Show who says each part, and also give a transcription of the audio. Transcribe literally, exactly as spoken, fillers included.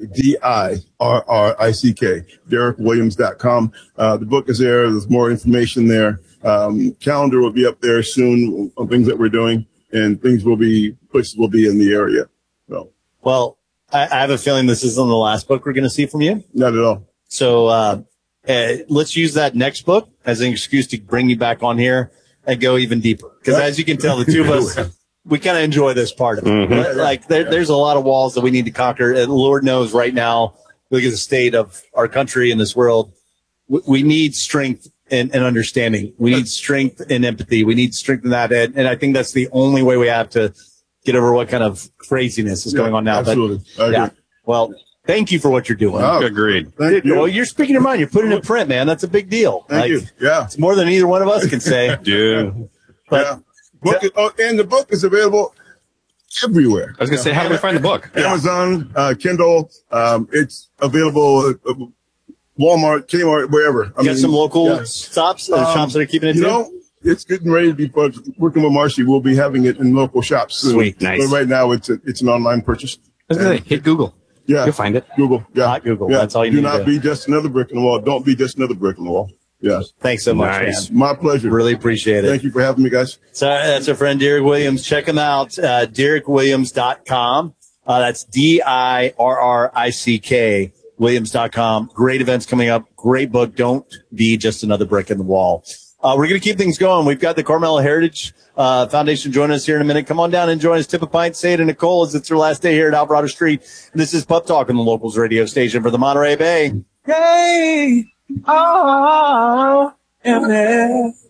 Speaker 1: D I R R I C K, Derek Williams dot com. Uh, the book is there. There's more information there. Um, calendar will be up there soon on things that we're doing, and things will be, places will be in the area. So.
Speaker 2: Well, I, I have a feeling this isn't the last book we're going to see from you.
Speaker 1: Not at all.
Speaker 2: So, uh, uh, let's use that next book as an excuse to bring you back on here and go even deeper. Because as you can tell, the two of us, we kind of enjoy this part of it. Mm-hmm. Like there, there's a lot of walls that we need to conquer. And Lord knows right now, look at the state of our country and this world. We, we need strength and, and understanding. We need strength and empathy. We need strength in that. And, and I think that's the only way we have to get over what kind of craziness is yeah, going on now.
Speaker 1: Absolutely.
Speaker 2: But, yeah. Well, thank you for what you're doing.
Speaker 3: Oh, agreed.
Speaker 1: Thank you.
Speaker 2: Well, you're speaking your mind. You're putting it in print, man. That's a big deal.
Speaker 1: Thank
Speaker 2: like,
Speaker 1: you. Yeah.
Speaker 2: It's more than either one of us can say.
Speaker 3: Dude.
Speaker 2: But,
Speaker 1: yeah. Book is, oh, and the book is available everywhere.
Speaker 3: I was going to say, how do we find the book?
Speaker 1: Amazon, uh, Kindle. Um, it's available at Walmart, Kmart, wherever. I
Speaker 2: you got
Speaker 1: mean,
Speaker 2: some local
Speaker 1: yeah.
Speaker 2: stops, uh,
Speaker 1: um,
Speaker 2: shops that are keeping it
Speaker 1: You
Speaker 2: too?
Speaker 1: know, it's getting ready to be working with Marcy. We'll be having it in local shops soon.
Speaker 2: Sweet. Nice.
Speaker 1: But right now, it's a, it's an online purchase.
Speaker 3: I was going to say, hit Google.
Speaker 1: Yeah.
Speaker 3: You'll find it.
Speaker 1: Google. Yeah.
Speaker 2: Not Google.
Speaker 1: Yeah.
Speaker 2: That's all you
Speaker 1: Do
Speaker 2: need
Speaker 1: not
Speaker 2: to do.
Speaker 1: be just another brick in the wall. Don't be just another brick in the wall. Yes.
Speaker 2: Thanks so much,
Speaker 3: Nice.
Speaker 2: man.
Speaker 1: My pleasure.
Speaker 2: Really appreciate it.
Speaker 1: Thank you for having me, guys.
Speaker 2: So that's our friend Derek Williams. Check him out, uh, Derek Williams dot com. Uh, that's D I R R I C K, Williams dot com. Great events coming up. Great book. Don't be just another brick in the wall. Uh, we're going to keep things going. We've got the Carmel Heritage uh, Foundation joining us here in a minute. Come on down and join us. Tip a pint, say it to Nicole as it's her last day here at Alvarado Street. And this is Pup Talk on the Locals radio station for the Monterey Bay.
Speaker 4: Hey, oh, and there.